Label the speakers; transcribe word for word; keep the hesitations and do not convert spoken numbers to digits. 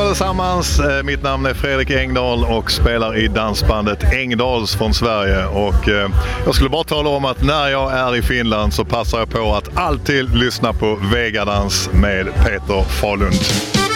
Speaker 1: allesammans, mitt namn är Fredrik Engdahl och spelar i dansbandet Engdahls från Sverige. Och eh, jag skulle bara tala om att när jag är i Finland så passar jag på att alltid lyssna på Vegadans med Peter Falund.